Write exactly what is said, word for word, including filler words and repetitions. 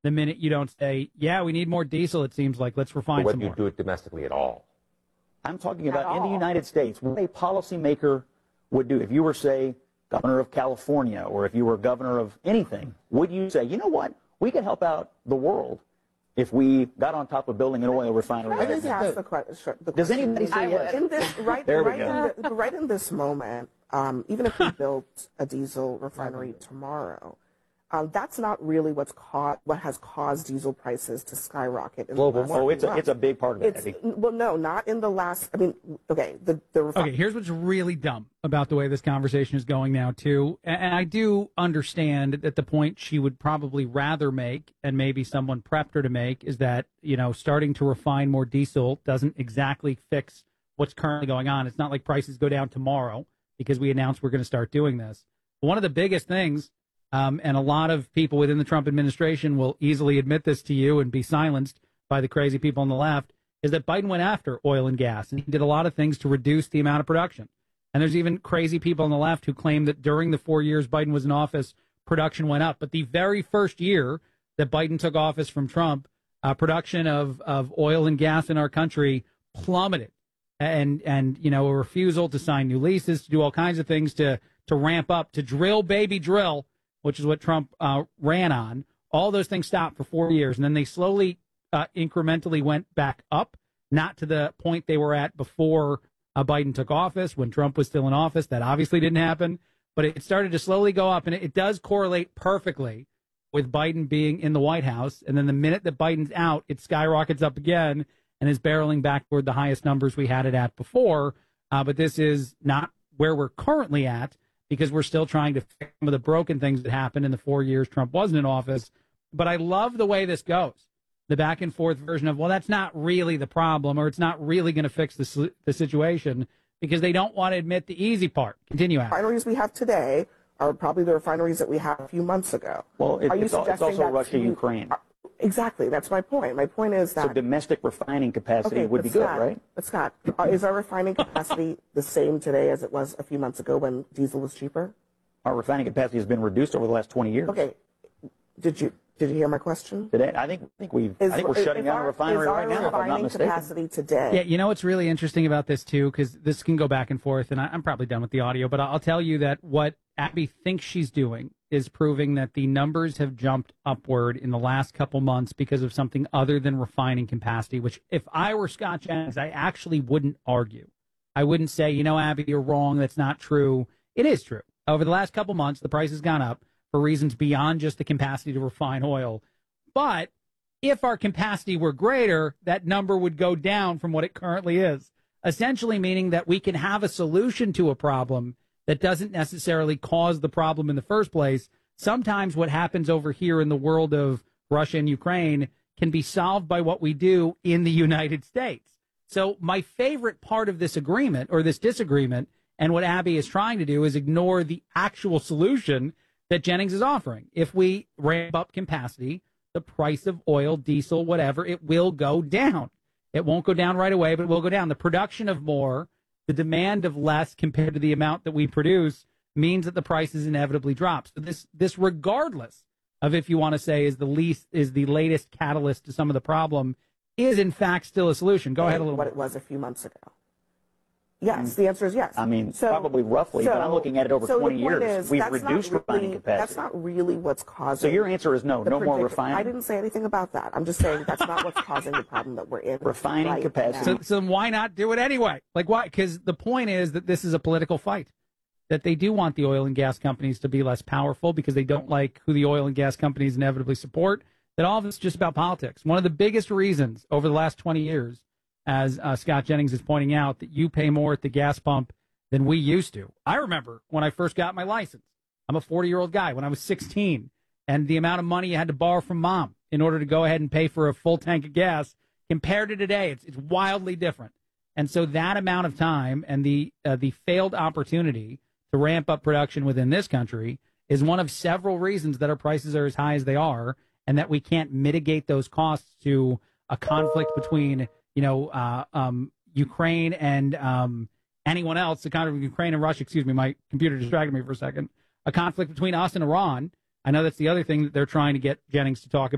the minute you don't say, yeah, we need more diesel, it seems like, let's refine Whether some you more. do it domestically at all. I'm talking At about in the all. United States, what a policymaker would do. If you were, say, governor of California, or if you were governor of anything, would you say, you know what, we could help out the world if we got on top of building an oil refinery? I just asked the, que- sure, the Does question. anybody say yes? In this, right, There we right, go. in the, right in this moment, um, even if we built a diesel refinery tomorrow, um, that's not really what's caught, what has caused diesel prices to skyrocket. In Global. the last Oh, it's few a, it's a months. big part of it, It's, Abby. well, no, not in the last. I mean, okay, the the refi- Okay, here's what's really dumb about the way this conversation is going now, too. And and I do understand that the point she would probably rather make, and maybe someone prepped her to make, is that, you know, starting to refine more diesel doesn't exactly fix what's currently going on. It's not like prices go down tomorrow because we announced we're going to start doing this. One of the biggest things, um, and a lot of people within the Trump administration will easily admit this to you and be silenced by the crazy people on the left, is that Biden went after oil and gas, and he did a lot of things to reduce the amount of production. And there's even crazy people on the left who claim that during the four years Biden was in office, production went up. But the very first year that Biden took office from Trump, uh, production of, of oil and gas in our country plummeted. And, and, you know, a refusal to sign new leases, to do all kinds of things to, to ramp up, to drill, baby, drill, which is what Trump uh, ran on. All those things stopped for four years. And then they slowly, uh, incrementally went back up, not to the point they were at before uh, Biden took office, when Trump was still in office. That obviously didn't happen. But it started to slowly go up. And it, it does correlate perfectly with Biden being in the White House. And then the minute that Biden's out, it skyrockets up again and is barreling back toward the highest numbers we had it at before. Uh, but this is not where we're currently at, because we're still trying to fix some of the broken things that happened in the four years Trump wasn't in office. But I love the way this goes, the back and forth version of, well, that's not really the problem, or it's not really going to fix the, the situation, because they don't want to admit the easy part. Continue, Adam. refineries we have today are probably the refineries that we had a few months ago. Well, it, Are you it's, al- it's suggesting also that Russia, you- Ukraine. Exactly. That's my point. My point is that So domestic refining capacity okay, would but be Scott, good, right? But Scott, uh, is our refining capacity the same today as it was a few months ago when diesel was cheaper? Our refining capacity has been reduced over the last twenty years. Okay. Did you did you hear my question? Today, I think I think we Is, I think we're is shutting down our, a refinery is our right now, if I'm not refining mistaken. capacity today? Yeah, you know what's really interesting about this, too, because this can go back and forth, and I, I'm probably done with the audio, but I'll tell you that what Abby thinks she's doing is proving that the numbers have jumped upward in the last couple months because of something other than refining capacity, which if I were Scott Jennings, I actually wouldn't argue. I wouldn't say, you know, Abby, you're wrong, that's not true. It is true. Over the last couple months, the price has gone up for reasons beyond just the capacity to refine oil. But if our capacity were greater, that number would go down from what it currently is, essentially meaning that we can have a solution to a problem that doesn't necessarily cause the problem in the first place. Sometimes what happens over here in the world of Russia and Ukraine can be solved by what we do in the United States. So my favorite part of this agreement, or this disagreement, and what Abby is trying to do, is ignore the actual solution that Jennings is offering. If we ramp up capacity, the price of oil, diesel, whatever, it will go down. It won't go down right away, but it will go down. The production of more, the demand of less compared to the amount that we produce, means that the prices inevitably drop. So this, this regardless of if you want to say is the least, is the latest catalyst to some of the problem, is in fact still a solution. Go ahead a little What bit. it was a few months ago. Yes, the answer is yes. I mean, So- probably roughly, but I'm looking at it over so the twenty point years. is, We've that's not reduced refining really- capacity. That's not really what's causing. So your answer is no, the no more predict- refining? I didn't say anything about that. I'm just saying that's not what's causing the problem that we're in. Refining right capacity. now. So, so why not do it anyway? Like, why? Because the point is that this is a political fight, that they do want the oil and gas companies to be less powerful because they don't like who the oil and gas companies inevitably support, that all of it's just about politics. One of the biggest reasons over the last twenty years, as uh, Scott Jennings is pointing out, that you pay more at the gas pump than we used to. I remember when I first got my license. I'm a forty-year-old guy. When I was sixteen, and the amount of money you had to borrow from mom in order to go ahead and pay for a full tank of gas, compared to today, it's, it's wildly different. And so that amount of time and the uh, the failed opportunity to ramp up production within this country is one of several reasons that our prices are as high as they are, and that we can't mitigate those costs to a conflict between, you know, uh, um, Ukraine and um, anyone else, the conflict between Ukraine and Russia. Excuse me, my computer distracted me for a second. A conflict between us and Iran. I know that's the other thing that they're trying to get Jennings to talk about.